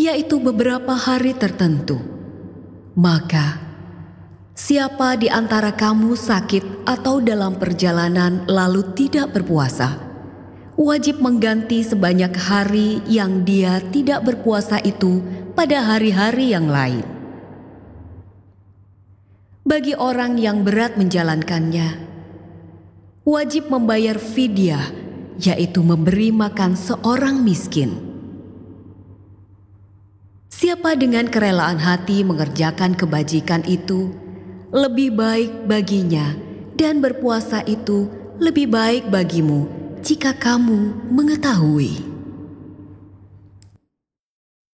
yaitu beberapa hari tertentu. Maka, siapa di antara kamu sakit atau dalam perjalanan lalu tidak berpuasa, wajib mengganti sebanyak hari yang dia tidak berpuasa itu pada hari-hari yang lain. Bagi orang yang berat menjalankannya, wajib membayar fidyah, yaitu memberi makan seorang miskin. Siapa dengan kerelaan hati mengerjakan kebajikan itu, lebih baik baginya, dan berpuasa itu lebih baik bagimu jika kamu mengetahui.